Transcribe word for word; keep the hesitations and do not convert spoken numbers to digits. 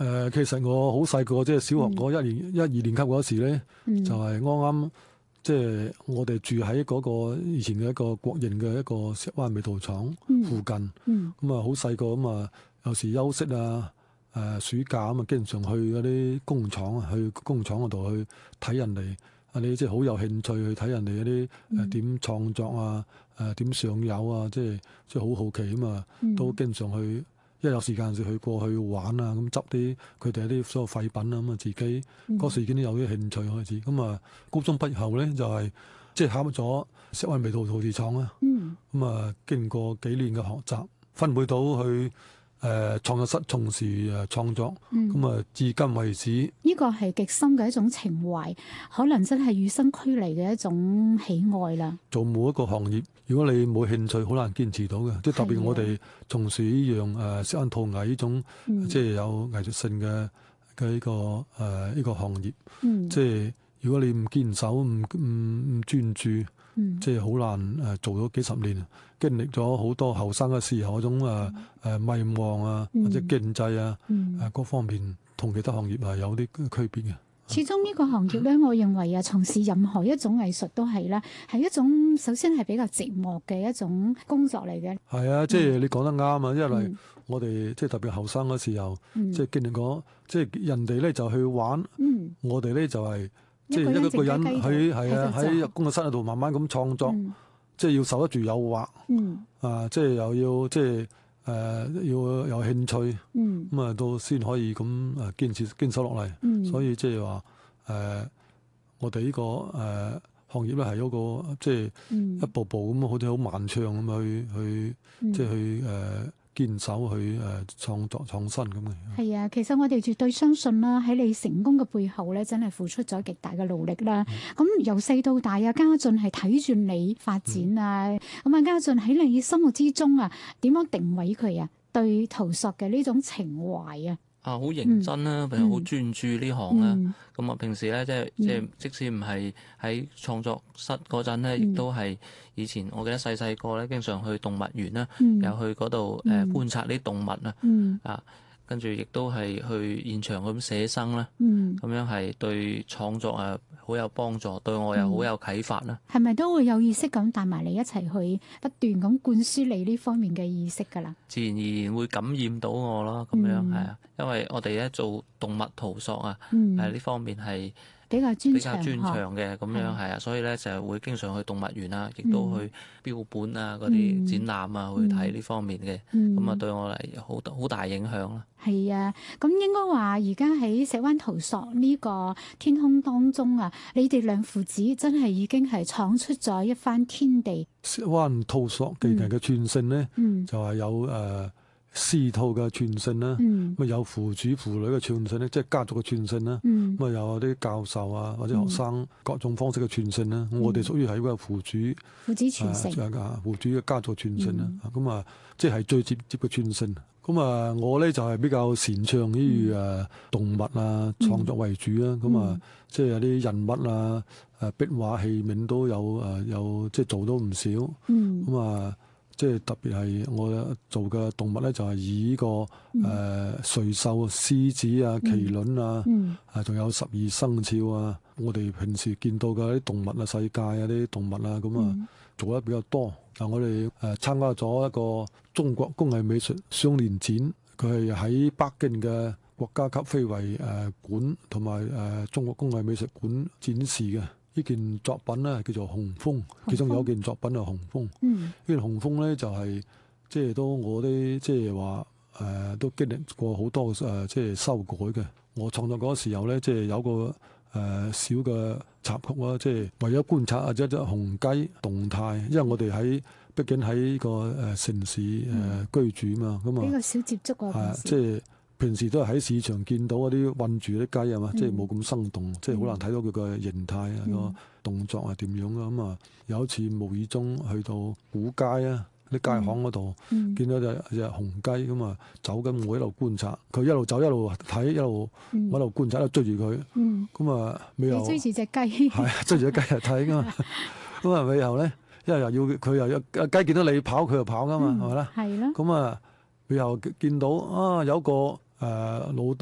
誒，其實我好細個，即係小學嗰一年、一二年級嗰時咧，就係啱啱即係我哋住喺嗰個以前嘅一個國營嘅一個石灣味道廠附近。咁啊，好細個咁啊，有時休息啊，誒暑假咁啊，經常去嗰啲工廠啊，去工廠嗰度去睇人哋啊，你即係好有興趣去睇人哋嗰啲誒點創作啊，誒點上油啊，即係即係好好奇咁啊，都經常去。一有時間就去過去玩啊，咁執啲佢哋啲所有廢品啊，咁啊自己嗰時已經有啲興趣開始。咁啊，高中畢業後咧就係即係考咗石灣味道陶瓷廠啊。咁啊，經過幾年嘅學習，分配到去誒創作室從事誒創作。咁啊，至今為止， 呢個係極深嘅一種情懷，可能真係與生俱嚟嘅一種喜愛啦。做每一個行業，如果你冇興趣，好難堅持到嘅。即係特別我哋從事呢樣誒石灣陶藝呢種，即係有藝術性嘅嘅呢個誒呢個行業。即係如果你唔堅守、唔唔唔專注，即係好難誒做咗幾十年。經歷咗好多後生嘅時候嗰種誒誒迷茫啊，或者經濟啊，誒各方面同其他行業係有啲區別嘅。 始終呢個行業咧，我認為啊，從事任何一種藝術都係啦，係一種首先係比較寂寞嘅一種工作嚟嘅。 係啊，即係你講得啱啊，因為我哋即係特別後生嗰時候，即係經歷過，即係人哋咧就去玩，我哋咧就係即係一個人喺係啊喺工作室嗰度慢慢咁創作，即係要受得住誘惑，啊，即係又要即係。誒、呃、要有興趣，咁、嗯、啊到先可以咁誒堅持堅守落嚟。嗯、所以即係話誒，我哋呢、這個誒、呃、行業咧係一個即係、嗯、一步步咁，好似好漫長咁去去，嗯、即係去誒。呃堅守去誒創作創新咁嘅。 係啊，其實我哋絕對相信啦，喺你成功嘅背後咧，真係付出咗極大嘅努力啦。咁、嗯、由細到大啊，家俊係睇住你發展啊。咁啊、嗯，家俊喺你心目之中啊，點樣定位佢啊？對陶塑嘅呢種情懷啊？ 啊，好認真啦，譬如好專注呢行啦。咁啊、嗯，平時咧即係即係，即使唔係喺創作室嗰陣咧，亦、嗯、都係以前我記得細細個咧，經常去動物園啦，嗯、又去嗰度誒觀察啲動物啊，嗯、啊，跟住亦都係去現場咁寫生啦。咁、嗯、樣係對創作啊好有幫助，對我又好有啟發啦。 係咪、嗯、都會有意識咁帶埋你一齊去不斷咁灌輸你呢方面嘅意識㗎啦？ 自然而然會感染到我咯，咁樣係啊，因為我哋咧做動物陶塑啊，係呢、嗯、方面係比較專長嘅，咁樣係啊，所以咧就係會經常去動物園啊，亦都去標本啊嗰啲展覽啊，嗯、去睇呢方面嘅，咁啊、嗯、對我嚟好好大影響啦。 係啊，咁應該話而家喺石灣陶塑呢個天空當中啊，你哋兩父子真係已經係闖出咗一番天地。 石灣陶塑技藝嘅傳承咧，嗯、就係有誒。呃師徒嘅傳承啦，咁啊、嗯、有父主父女嘅傳承咧，即係家族嘅傳承啦，咁啊、嗯、有啲教授啊或者學生各種方式嘅傳承啦。嗯、我哋屬於係一個父主父子傳承， 啊父主嘅家族傳承啦。咁啊、嗯，即係最直接嘅傳承。咁啊，我咧就係比較擅長於誒動物啊創作為主啦。咁啊、嗯，即係有啲人物啊、誒壁畫器皿都有誒有即係做到唔少。咁啊、嗯。即係特別係我做嘅動物咧，就係以呢個誒瑞獸、獅子啊、麒麟啊，啊仲有十二生肖啊，我哋平時見到嘅啲動物啊、世界啊啲動物啊，咁啊做得比較多。嗱，我哋誒參加咗一個中國工藝美術雙年展，佢係喺北京嘅國家級非遺誒館同埋誒中國工藝美術館展示嘅。呢件作品咧叫做紅蜂，其中有一件作品係紅蜂。嗯、呢件紅蜂咧就係即係都我啲即係話誒都經歷過好多誒、呃、即係修改嘅。我創作嗰個時候咧，即係有個誒、呃、小嘅插曲啦，即係為咗觀察或者隻紅雞動態，因為我哋喺畢竟喺呢個誒城市誒、呃、居住嘛，咁啊比較少接觸啊，係即係。平時都係喺市場見到嗰啲韞住啲雞啊嘛，嗯、即係冇咁生動，即係好難睇到佢個形態啊、個、嗯、動作係點樣啊咁啊！有一次無意中去到古街啊，啲街巷嗰度，嗯、見到隻隻紅雞咁啊，走緊，我一路觀察，佢一路走一路睇，一路我一路觀察，一路追住佢，咁啊尾後追住隻雞， 係追住隻雞嚟睇噶嘛，咁啊尾後咧，因為又要佢又一雞見到你跑，佢又跑噶嘛，係咪咧？係咯。咁啊尾後見到啊有個。誒、呃、老